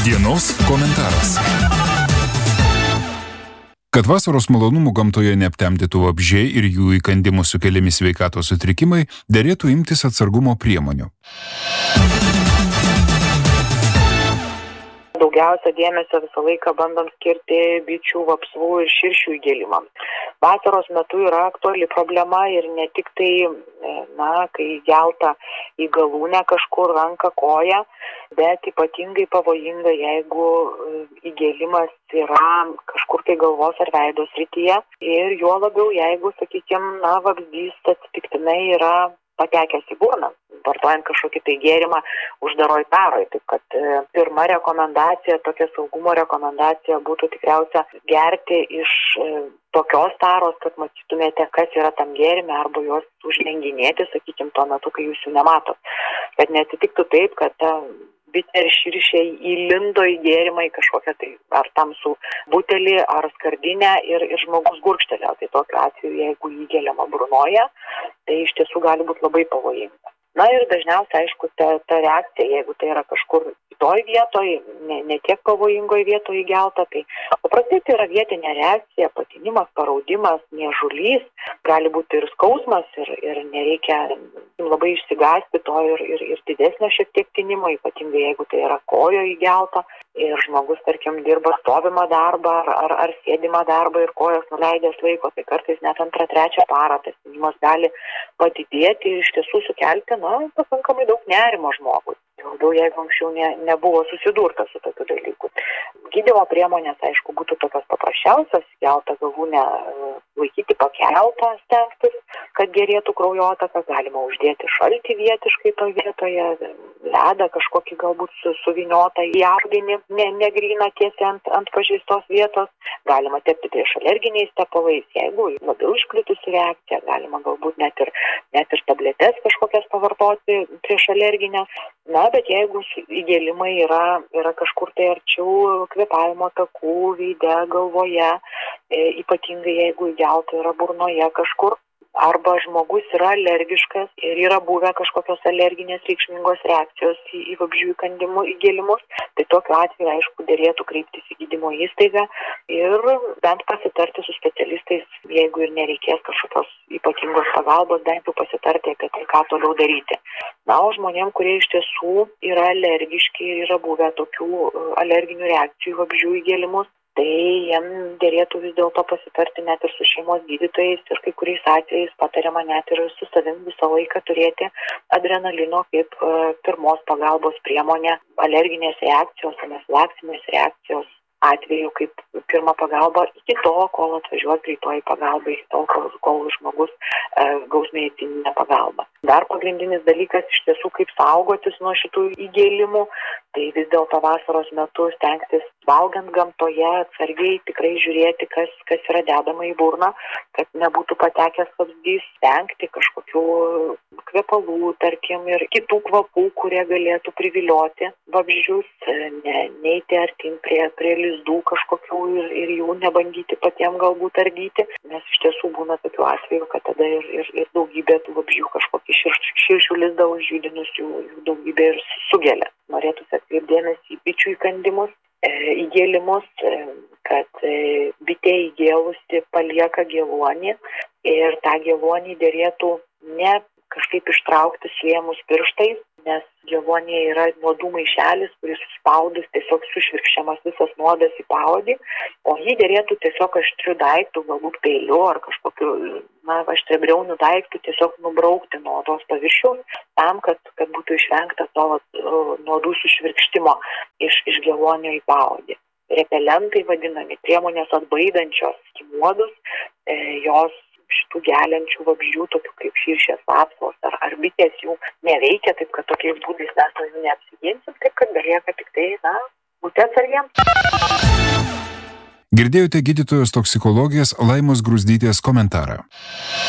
Dienos komentaras. Kad vasaros malonumų gamtoje neaptemdytų vabzdžiai ir jų įkandimų sukeliami sveikatos sutrikimai, derėtų imtis atsargumo priemonių. Daugiausia dėmesio visą laiką bandom skirti bičių, vapsvų ir širšių įgėlimams. Vasaros metu yra aktuali problema ir ne tik tai, kai gelta į galūnę kažkur ranką, koją, bet ypatingai pavojinga, jeigu įgėlimas yra kažkur tai galvos ar veido srityje ir juo labiau, jeigu, vabzdys atsitiktinai yra patekęs į burną, vartojant kažkokį tai gėrimą uždaroj taroj. Taip kad pirma rekomendacija, tokia saugumo rekomendacija būtų tikriausia gerti iš tokios taros, kad matytumėte, kas yra tam gėrime, arba juos uždenginėti, tuo metu, kai jūs jų nematot. Kad neatsitiktų taip, kad bitė ir širšė įlindo į gėrimą į kažkokią tai ar tamsų butelį ar skardinę ir žmogus gurkštelėjo. Tai tokiu atveju, jeigu įgeliama burnoje, tai iš tiesų gali būti labai pavojinga. Ir dažniausiai, aišku, ta reakcija, jeigu tai yra kažkur kitoj vietoj, ne tiek pavojingoj vietoj įgelta, tai paprastai tai yra vietinė reakcija, patinimas, paraudimas, niežulys, gali būti ir skausmas ir nereikia labai išsigąsti to ir didesnio šiek tiek tinimo, ypatingai jeigu tai yra kojo įgelta ir žmogus, tarkim, dirba stovimą darbą ar sėdimą darbą ir kojas nuleidęs laiko, tai kartais net 2-3 parą tas tinimas gali padidėti ir iš tiesų sukelti, pakankamai daug nerimo žmogui. Labiau, jeigu anksčiau nebuvo susidurta su tokiu dalyku. Gydymo priemonės, aišku, būtų tokios paprasčiausios, geltą galūnę laikyti pakeltą, stengtis, kad gerėtų kraujotaka, galima uždėti šaltį vietiškai toje vietoje, ledą kažkokį galbūt suvyniotą į audinį, negryną tiesiai ant pažeistos vietos, galima tepti prieš alerginiais tepalais, jeigu labiau išplitusi reakcija, galima galbūt net ir tabletes kažkokias pavartoti prieš alerginę. Bet jeigu įgėlimai yra kažkur tai arčiau kvėpavimo takų, veide, galvoje, ypatingai jeigu įgelta yra burnoje kažkur, arba žmogus yra alergiškas ir yra buvę kažkokios alerginės reikšmingos reakcijos į vabzdžių įkandimų įgėlimus, tai tokiu atveju, aišku, derėtų kreiptis į gydymo įstaigą ir bent pasitarti su specialistais, jeigu ir nereikės kažkokios ypatingos pagalbos, bent jau pasitarti apie tai, ką toliau daryti. O žmonėm, kurie iš tiesų yra alergiški ir yra buvę tokių alerginių reakcijų vabzdžių įgėlimus, tai jiem derėtų vis dėlto pasitarti net ir su šeimos gydytojais ir kai kuriais atvejais patariama net ir su savim visą laiką turėti adrenalino kaip pirmos pagalbos priemonę alerginės reakcijos, anafilaksinės reakcijos atveju kaip pirmą pagalbą iki to, kol atvažiuos greitoji pagalba, iki to, kol žmogus gaus medicininę pagalbą. Dar pagrindinis dalykas iš tiesų, kaip saugotis nuo šitų įgėlimų, tai vis dėlto vasaros metu stengtis valgant gamtoje, atsargiai tikrai žiūrėti, kas yra dedama į burną, kad nebūtų patekęs vabzdys, stengti kažkokių kvepalų, tarkim, ir kitų kvapų, kurie galėtų privilioti vabzdžius, neiti artin prie lizdų kažkokių ir jų nebandyti patiem galbūt ardyti, nes iš tiesų būna tokių atvejų, kad tada ir daugybė tų vabzdžių kažkokį širšių lizdą užjudinus jų daugybė ir sugelia. Norėtųsi atkreipti dėmesį į bičių įkandimus, įgėlimus, kad bitė įgėlusi palieka geluonį ir tą geluonį derėtų ne kažkaip ištraukti suėmus pirštais, nes geluonėje yra nuodų maišelis, kuris suspaudus tiesiog sušvirkščiamas visas nuodas į paodį, o jį derėtų tiesiog aštriu daiktu, galbūt peiliu ar kažkokiu aštriabriauniu daiktu tiesiog nubraukti nuo odos paviršiaus, tam, kad būtų išvengta to nuodų sušvirkštimo iš geluonio į paodį. Repelentai vadinami, priemonės atbaidančios nuodus, jos šitų geliančių vabzdžių, tokių kaip širšės, vapsvos ar bitės jų neveikia, taip kad tokiais būdais mes nuo jų neapsiginsim, taip kad belieka tik tai, būti atsargiems. Girdėjote gydytojos toksikologės Laimos Gruzdytės komentarą.